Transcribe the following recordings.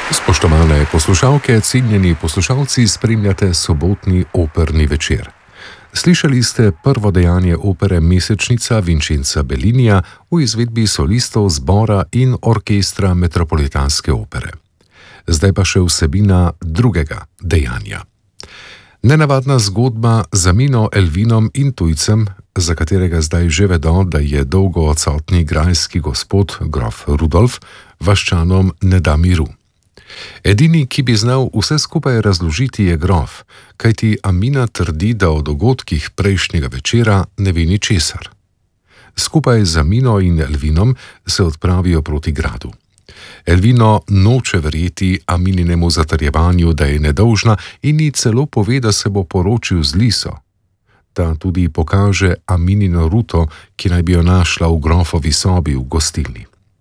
Spoštovane poslušalke, cenjeni poslušalci, spremljate sobotni operni večer. Slišali ste prvo dejanje opere Mesečnica Vincenza Bellinija v izvedbi solistov zbora in orkestra Metropolitanske opere. Zdaj pa še vsebina drugega dejanja. Nenavadna zgodba z Amino, Elvinom in tujcem, za katerega zdaj že vedo, da je dolgo odsotni grajski gospod, grof Rudolf, vaščanom ne da miru. Edini, ki bi znal vse skupaj razložiti, je grof, kajti Amina trdi, da o dogodkih prejšnjega večera ne ve ničesar. Skupaj z Amino in Elvinom se odpravijo proti gradu. Elvino noče verjeti Amininemu zatrjevanju, da je nedolžna, in ji celo pove, da se bo poročil z Liso. Ta tudi pokaže Aminino ruto, ki naj bi jo našla v grofovi sobi v gostilni.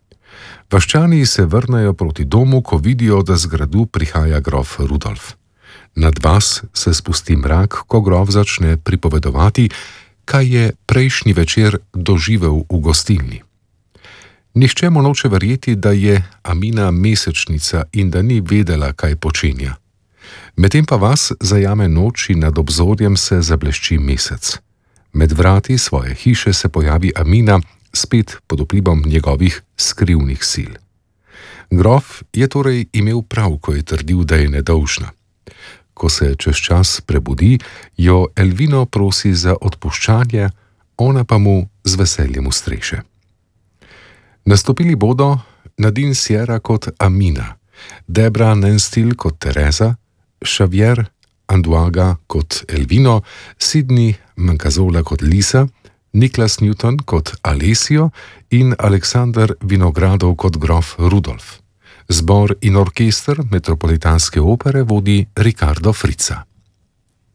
Vaščani se vrnejo proti domu, ko vidijo, da z gradu prihaja grof Rudolf. Nad vas se spusti mrak, ko grof začne pripovedovati, kaj je prejšnji večer doživel v gostilni. Nihče mu noče verjeti, da je Amina mesečnica in da ni vedela, kaj počenja. Medtem pa vas zajame noč in nad obzorjem se zablešči mesec. Med vrati svoje hiše se pojavi Amina, spet pod vplivom njegovih skrivnih sil. Grof je torej imel prav, ko je trdil, da je nedolžna. Ko se čez čas prebudi, jo Elvino prosi za odpuščanje, ona pa mu z veseljem ustreže. Nastopili bodo Nadine Sierra kot Amina, Debra Nenstil kot Teresa, Xavier Anduaga kot Elvino, Sidney Mancazola kot Lisa, Niklas Newton kot Alessio in Aleksander Vinogradov kot grof Rudolf. Zbor in orkester Metropolitanske opere vodi Riccardo Frizza.